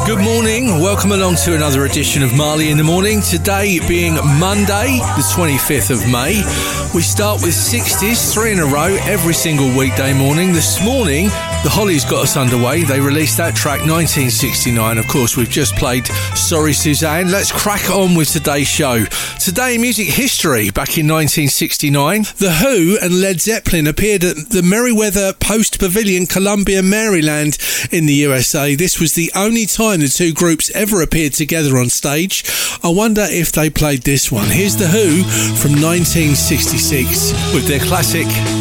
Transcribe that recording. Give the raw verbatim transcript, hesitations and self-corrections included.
Good morning, welcome along to another edition of Marley in the Morning. Today being Monday, the twenty-fifth of May. We start with sixties, three in a row, every single weekday morning. This morning, the Hollies got us underway. They released that track, nineteen sixty-nine. Of course, we've just played Sorry Suzanne. Let's crack on with today's show. Today, music history. Back in nineteen sixty-nine, The Who and Led Zeppelin appeared at the Merriweather Post Pavilion, Columbia, Maryland in the U S A. This was the only time the two groups ever appeared together on stage. I wonder if they played this one. Here's The Who from nineteen sixty-six with their classic